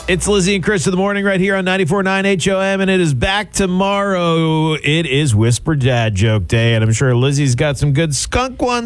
It's Lizzie and Chris in the morning right here on 94.9 HOM, and it is back tomorrow. It is Whisper Dad Joke Day, and I'm sure Lizzie's got some good skunk ones